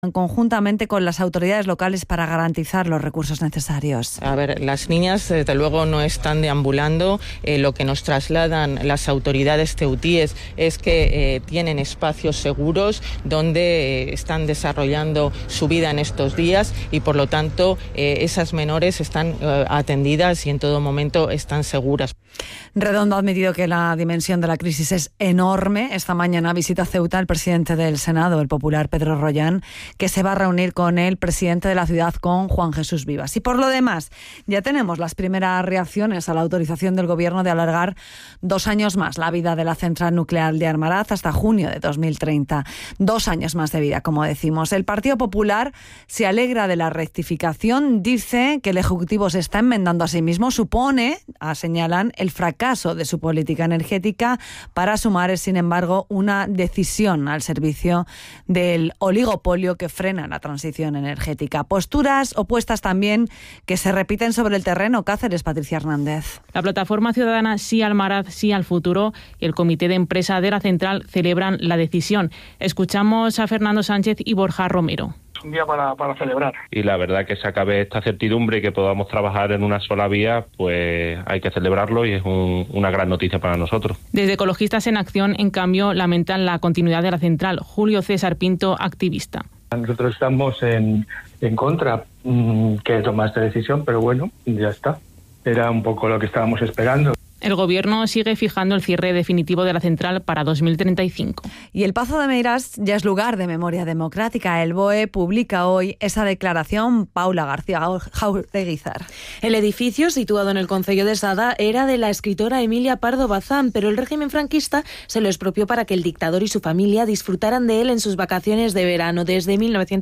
conjuntamente con las autoridades locales para garantizar los recursos necesarios. A ver, las niñas desde luego no están deambulando. Lo que nos trasladan las autoridades ceutíes es que tienen espacios seguros donde están desarrollando su vida en estos días y por lo tanto esas menores están atendidas y en todo momento están seguras. Redondo ha admitido que la dimensión de la crisis es enorme. Esta mañana visita Ceuta el presidente del Senado, el popular Pedro Rollán, que se va a reunir con el presidente de la ciudad, con Juan Jesús Vivas. Y por lo demás, ya tenemos las primeras reacciones a la autorización del Gobierno de alargar 2 años más la vida de la central nuclear de Armaraz hasta junio de 2030. 2 años más de vida, como decimos. El Partido Popular se alegra de la rectificación, dice que el Ejecutivo se está enmendando a sí mismo, supone, señalan, el fracaso de su política energética. Para sumar, es sin embargo una decisión al servicio del oligopolio que frena la transición energética. Posturas opuestas también que se repiten sobre el terreno. Cáceres, Patricia Hernández. La plataforma ciudadana Sí al Almaraz, Sí al Futuro y el comité de empresa de la central celebran la decisión. Escuchamos a Fernando Sánchez y Borja Romero. Un día para celebrar. Y la verdad que se acabe esta certidumbre y que podamos trabajar en una sola vía, pues hay que celebrarlo y es una gran noticia para nosotros. Desde Ecologistas en Acción, en cambio, lamentan la continuidad de la central. Julio César Pinto, activista. Nosotros estamos en contra que toma esta decisión, pero bueno, ya está. Era un poco lo que estábamos esperando. El Gobierno sigue fijando el cierre definitivo de la central para 2035. Y el Pazo de Meirás ya es lugar de memoria democrática. El BOE publica hoy esa declaración. Paula García Jaureguizar. El edificio, situado en el concello de Sada, era de la escritora Emilia Pardo Bazán, pero el régimen franquista se lo expropió para que el dictador y su familia disfrutaran de él en sus vacaciones de verano, desde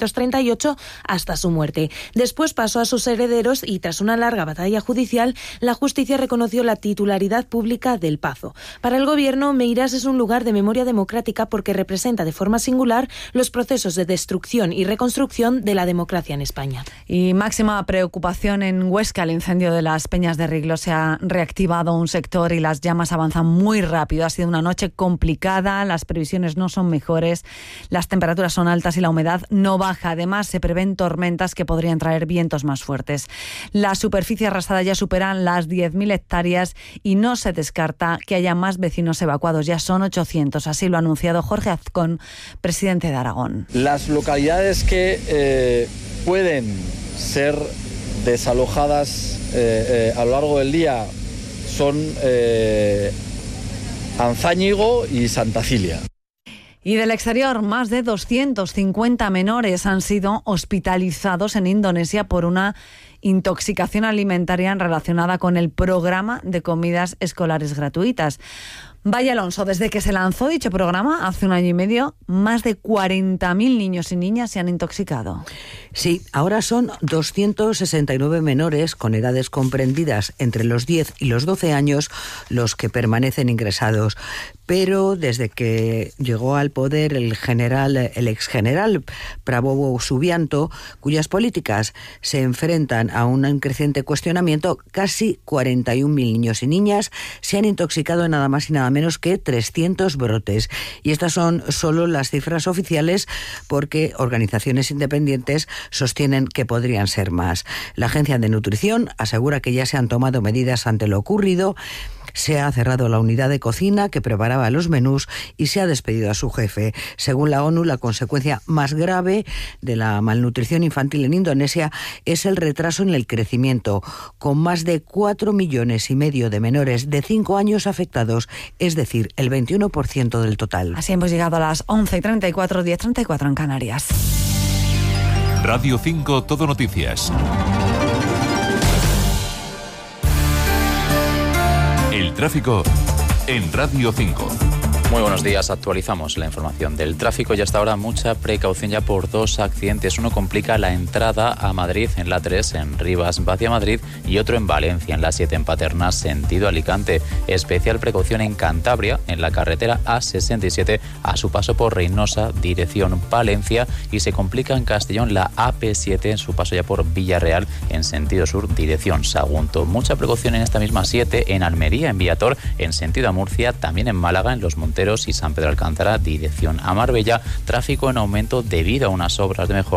1938 hasta su muerte. Después pasó a sus herederos y, tras una larga batalla judicial, la justicia reconoció la titularidad pública del Pazo. Para el Gobierno, Meirás es un lugar de memoria democrática porque representa de forma singular los procesos de destrucción y reconstrucción de la democracia en España. Y máxima preocupación en Huesca. El incendio de las Peñas de Riglo se ha reactivado un sector y las llamas avanzan muy rápido. Ha sido una noche complicada, las previsiones no son mejores, las temperaturas son altas y la humedad no baja. Además, se prevén tormentas que podrían traer vientos más fuertes. La superficie arrasada ya supera las 10.000 hectáreas y no se descarta que haya más vecinos evacuados. Ya son 800, así lo ha anunciado Jorge Azcón, presidente de Aragón. Las localidades que pueden ser desalojadas a lo largo del día son Anzáñigo y Santa Cilia. Y del exterior, más de 250 menores han sido hospitalizados en Indonesia por una intoxicación alimentaria relacionada con el programa de comidas escolares gratuitas. Vaya Alonso, desde que se lanzó dicho programa hace 1 año y medio, más de 40.000 niños y niñas se han intoxicado. Sí, ahora son 269 menores con edades comprendidas entre los 10 y los 12 años los que permanecen ingresados. Pero desde que llegó al poder el exgeneral Prabowo Subianto, cuyas políticas se enfrentan a un creciente cuestionamiento, casi 41.000 niños y niñas se han intoxicado en nada más y nada menos que 300 brotes. Y estas son solo las cifras oficiales, porque organizaciones independientes sostienen que podrían ser más. La Agencia de Nutrición asegura que ya se han tomado medidas ante lo ocurrido. Se ha cerrado la unidad de cocina que preparaba los menús y se ha despedido a su jefe. Según la ONU, la consecuencia más grave de la malnutrición infantil en Indonesia es el retraso en el crecimiento, con más de 4,5 millones de menores de 5 años afectados, es decir, el 21% del total. Así hemos llegado a las 11:34, 10:34 en Canarias. Radio 5 Todo Noticias. El tráfico en Radio 5. Muy buenos días, actualizamos la información del tráfico y hasta ahora mucha precaución ya por 2 accidentes. Uno complica la entrada a Madrid en la 3 en Rivas hacia Madrid y otro en Valencia en la 7 en Paterna sentido Alicante. Especial precaución en Cantabria en la carretera A67 a su paso por Reynosa dirección Palencia y se complica en Castellón la AP7 en su paso ya por Villarreal en sentido sur dirección Sagunto. Mucha precaución en esta misma 7 en Almería en Viator en sentido a Murcia, también en Málaga en Los Monteros y San Pedro Alcántara, dirección a Marbella, tráfico en aumento debido a unas obras de mejora